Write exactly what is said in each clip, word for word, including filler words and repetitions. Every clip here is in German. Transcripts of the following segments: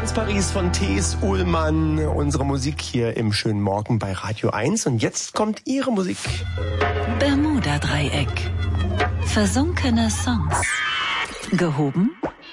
Trans-Paris von T S. Ullmann. Unsere Musik hier im schönen Morgen bei Radio eins. Und jetzt kommt Ihre Musik. Bermuda-Dreieck. Versunkene Songs. Gehoben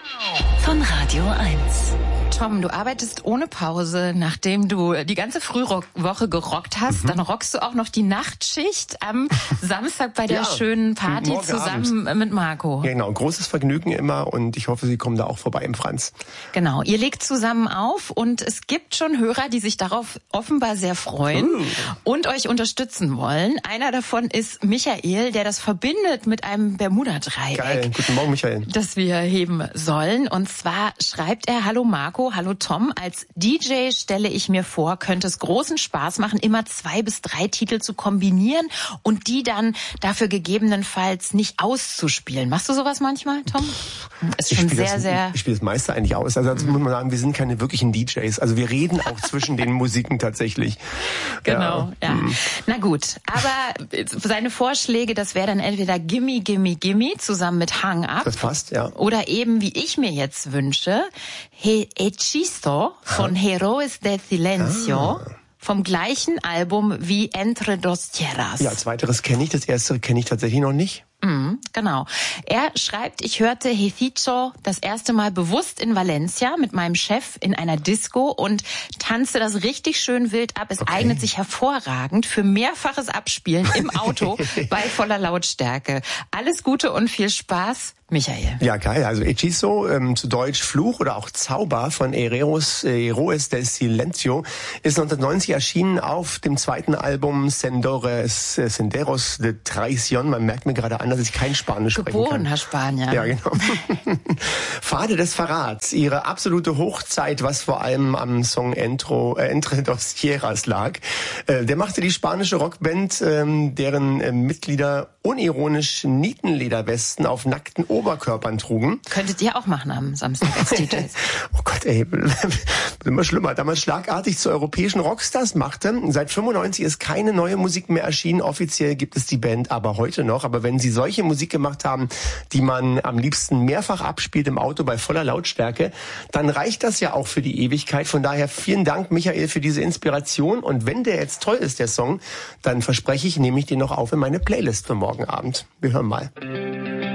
von Radio eins. Tom, du arbeitest ohne Pause, nachdem du die ganze Frühwoche gerockt hast. Mhm. Dann rockst du auch noch die Nachtschicht am Samstag bei der ja, schönen Party zusammen Abend. Mit Marco. Ja, genau. Großes Vergnügen immer und ich hoffe, Sie kommen da auch vorbei im Franz. Genau. Ihr legt zusammen auf und es gibt schon Hörer, die sich darauf offenbar sehr freuen uh. und euch unterstützen wollen. Einer davon ist Michael, der das verbindet mit einem Bermuda-Dreieck. Geil. Guten Morgen, Michael. Das wir heben sollen. Und zwar schreibt er: Hallo Marco. Hallo Tom, als D J stelle ich mir vor, könnte es großen Spaß machen, immer zwei bis drei Titel zu kombinieren und die dann dafür gegebenenfalls nicht auszuspielen. Machst du sowas manchmal, Tom? Ist schon sehr, das, sehr... Ich spiele das meiste eigentlich aus. Also das muss man sagen, wir sind keine wirklichen D Js. Also wir reden auch zwischen den Musiken tatsächlich. Genau, ja. ja. Na gut, aber seine Vorschläge, das wäre dann entweder Gimme, Gimme, Gimme zusammen mit Hang Up. Das passt, ja. Oder eben, wie ich mir jetzt wünsche, He Hechizo von Heroes de Silencio. Ah. Vom gleichen Album wie Entre dos Tierras. Ja, zweiteres kenne ich, das erste kenne ich tatsächlich noch nicht. Mm, genau. Er schreibt, ich hörte Hechizo das erste Mal bewusst in Valencia mit meinem Chef in einer Disco und tanzte das richtig schön wild ab. Es okay. eignet sich hervorragend für mehrfaches Abspielen im Auto bei voller Lautstärke. Alles Gute und viel Spaß, Michael. Ja, geil. Also Hechizo, ähm, zu Deutsch Fluch oder auch Zauber von Heroes, äh, Heroes del Silencio, ist neunzehnhundertneunzig erschienen auf dem zweiten Album Sendores, äh, Senderos de Traición. Man merkt mir gerade an, dass ich kein Spanisch sprechen kann. Geborener Spanier. Ja, genau. Pfade des Verrats, ihre absolute Hochzeit, was vor allem am Song Entro, äh, Entre dos Tierras lag. Äh, der machte die spanische Rockband, ähm, deren äh, Mitglieder unironisch Nietenlederwesten auf nackten Oberkörpern trugen. Könntet ihr auch machen am Samstag als D Js. Oh Gott, ey, immer schlimmer. Damals schlagartig zu europäischen Rockstars machte. Seit fünfundneunzig ist keine neue Musik mehr erschienen. Offiziell gibt es die Band aber heute noch. Aber wenn sie solche Musik gemacht haben, die man am liebsten mehrfach abspielt im Auto bei voller Lautstärke, dann reicht das ja auch für die Ewigkeit. Von daher vielen Dank, Michael, für diese Inspiration. Und wenn der jetzt toll ist, der Song, dann verspreche ich, nehme ich den noch auf in meine Playlist für morgen Abend. Wir hören mal.